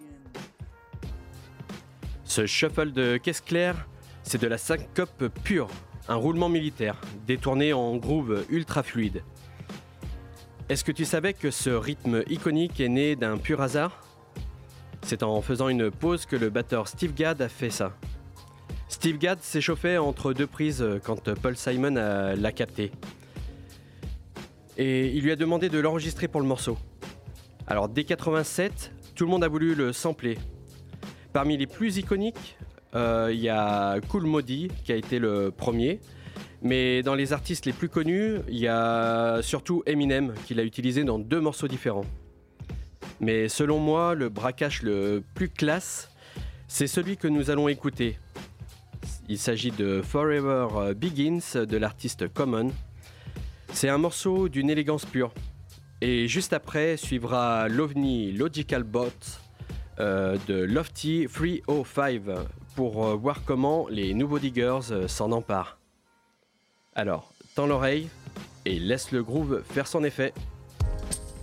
Ce shuffle de caisse claire, c'est de la syncope pure, un roulement militaire, détourné en groove ultra fluide. Est-ce que tu savais que ce rythme iconique est né d'un pur hasard ? C'est en faisant une pause que le batteur Steve Gadd a fait ça. Steve Gadd s'échauffait entre deux prises quand Paul Simon l'a capté. Et il lui a demandé de l'enregistrer pour le morceau. Alors dès 87, tout le monde a voulu le sampler. Parmi les plus iconiques, il y a Kool Moe qui a été le premier. Mais dans les artistes les plus connus, il y a surtout Eminem qui l'a utilisé dans 2 morceaux différents. Mais selon moi, le braquage le plus classe, c'est celui que nous allons écouter. Il s'agit de Forever Begins de l'artiste Common. C'est un morceau d'une élégance pure. Et juste après suivra l'OVNI Logical Bot de Lofty 305 pour voir comment les nouveaux diggers s'en emparent. Alors, tends l'oreille et laisse le groove faire son effet.